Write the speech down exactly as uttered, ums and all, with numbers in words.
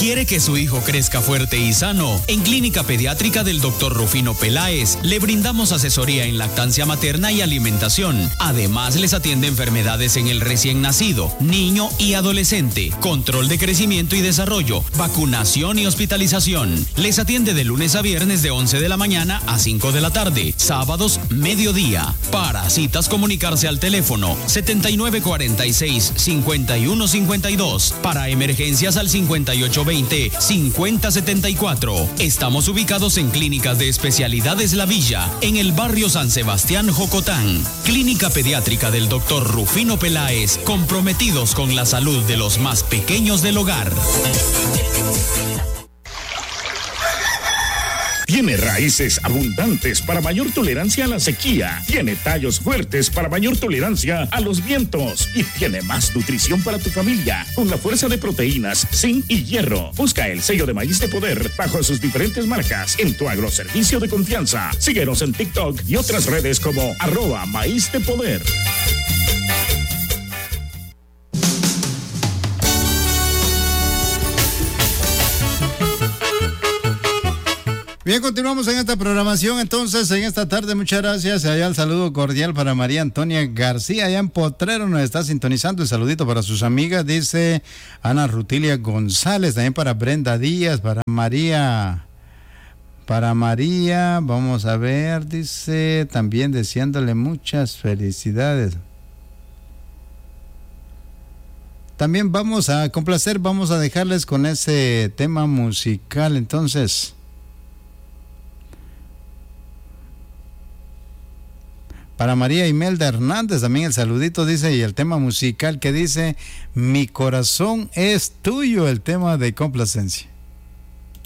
¿Quiere que su hijo crezca fuerte y sano? En Clínica Pediátrica del doctor Rufino Peláez le brindamos asesoría en lactancia materna y alimentación. Además, les atiende enfermedades en el recién nacido, niño y adolescente, control de crecimiento y desarrollo, vacunación y hospitalización. Les atiende de lunes a viernes de once de la mañana a cinco de la tarde, sábados mediodía. Para citas, comunicarse al teléfono setenta y nueve cuarenta y seis, cincuenta y uno cincuenta y dos. Para emergencias al cincuenta y ocho veinte, cincuenta setenta y cuatro. Estamos ubicados en Clínicas de Especialidades La Villa, en el barrio San Sebastián, Jocotán. Clínica Pediátrica del doctor Rufino Peláez, comprometidos con la salud de los más pequeños del hogar. Tiene raíces abundantes para mayor tolerancia a la sequía. Tiene tallos fuertes para mayor tolerancia a los vientos. Y tiene más nutrición para tu familia, con la fuerza de proteínas, zinc y hierro. Busca el sello de Maíz de Poder bajo sus diferentes marcas en tu agroservicio de confianza. Síguenos en TikTok y otras redes como arroba Maíz de Poder. Bien, continuamos en esta programación. Entonces, en esta tarde, muchas gracias. Allá el saludo cordial para María Antonia García, allá en Potrero, nos está sintonizando. El saludito para sus amigas, dice Ana Rutilia González, también para Brenda Díaz, para María, para María, vamos a ver, dice, también deseándole muchas felicidades. También vamos a complacer, vamos a dejarles con ese tema musical, entonces. Para María Imelda Hernández también el saludito, dice, y el tema musical que dice, mi corazón es tuyo, el tema de complacencia.